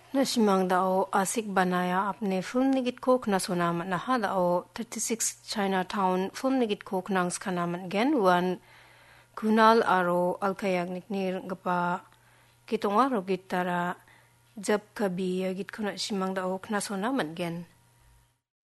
Nashimang dao asik banaya apne film nigit ko khna sona mat na ha dao 36 Chinatown film nigit ko khnang skana man gen wan Kunal aro alkayak niknir gapa kitonga ro gitara jab kabi git khna simang dao khna sona man gen